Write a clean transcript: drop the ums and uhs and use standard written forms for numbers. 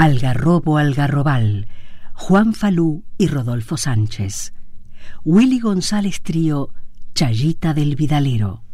Algarrobo Algarrobal, Juan Falú y Rodolfo Sánchez. Willy González Trío, Chayita del Vidalero.